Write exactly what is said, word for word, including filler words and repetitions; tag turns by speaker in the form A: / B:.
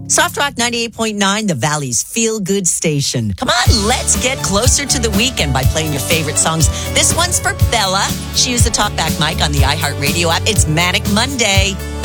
A: Soft Rock ninety-eight point nine, the Valley's feel-good station. Come on, let's get closer to the weekend by playing your favorite songs. This one's for Bella. She used the talkback mic on the iHeartRadio app. It's Manic Monday.